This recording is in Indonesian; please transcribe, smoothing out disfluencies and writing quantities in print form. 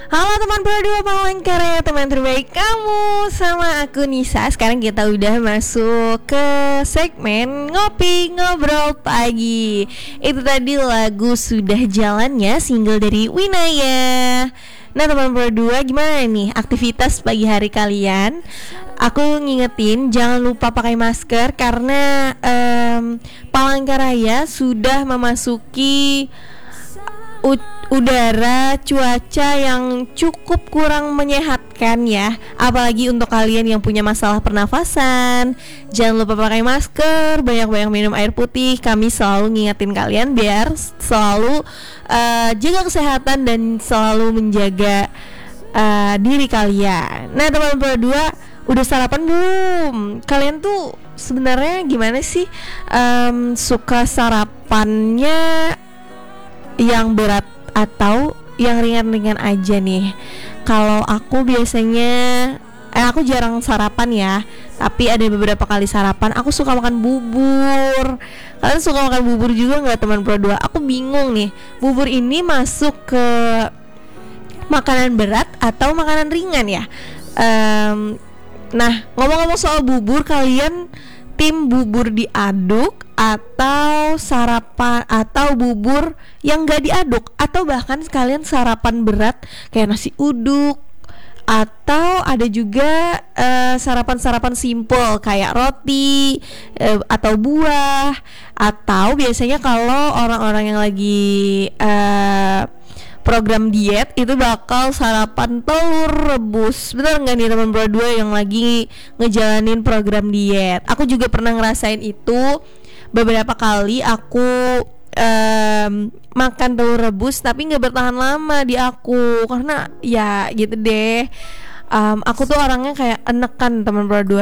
Halo teman berdua Palangkaraya, teman terbaik kamu. Sama aku Nisa. Sekarang kita udah masuk ke segmen Ngopi Ngobrol Pagi. Itu tadi lagu Sudah Jalannya, single dari Winaya. Nah teman berdua, gimana nih aktivitas pagi hari kalian? Aku ngingetin jangan lupa pakai masker karena Palangkaraya sudah memasuki udara cuaca yang cukup kurang menyehatkan ya. Apalagi untuk kalian yang punya masalah pernafasan, jangan lupa pakai masker, banyak-banyak minum air putih. Kami selalu ngingetin kalian biar selalu jaga kesehatan dan selalu menjaga diri kalian. Nah teman-teman berdua, udah sarapan belum? Kalian tuh sebenarnya gimana sih? Suka sarapannya yang berat atau yang ringan-ringan aja nih? Kalau aku biasanya aku jarang sarapan ya, tapi ada beberapa kali sarapan aku suka makan bubur. Kalian suka makan bubur juga nggak teman berdua? Aku bingung nih, bubur ini masuk ke makanan berat atau makanan ringan ya? Nah ngomong-ngomong soal bubur, kalian tim bubur diaduk atau sarapan atau bubur yang gak diaduk, atau bahkan sekalian sarapan berat kayak nasi uduk, atau ada juga sarapan-sarapan simple kayak roti atau buah, atau biasanya kalau orang-orang yang lagi program diet itu bakal sarapan telur rebus. Bener nggak nih teman berdua yang lagi ngejalanin program diet? Aku juga pernah ngerasain itu beberapa kali. Aku makan telur rebus tapi nggak bertahan lama di aku karena ya gitu deh. Aku tuh orangnya kayak enekan teman berdua.